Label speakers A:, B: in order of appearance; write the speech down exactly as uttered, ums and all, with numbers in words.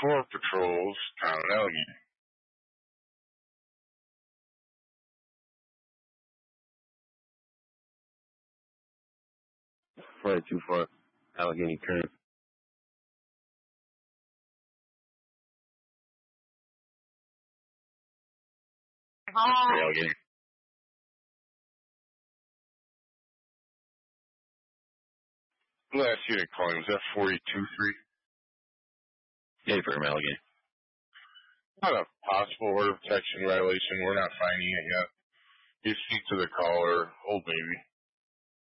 A: four patrols, town of Allegheny.
B: Flight two four, Allegheny current. Allegheny.
A: Last unit calling, was that forty-two three?
B: Yeah, for Allegheny.
A: Not a possible order of protection violation. We're not finding it yet. You speak to the caller, Old Navy.